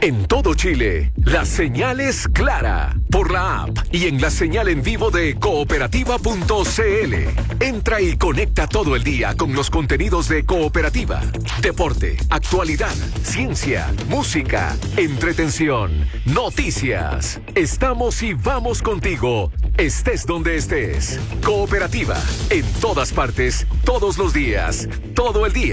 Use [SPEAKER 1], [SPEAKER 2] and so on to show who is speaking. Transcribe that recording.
[SPEAKER 1] En todo Chile, la señal es clara por la app y en la señal en vivo de cooperativa.cl. Entra y conecta todo el día con los contenidos de Cooperativa. Deporte, actualidad, ciencia, música, entretención, noticias. Estamos y vamos contigo, estés donde estés. Cooperativa, en todas partes, todos los días, todo el día.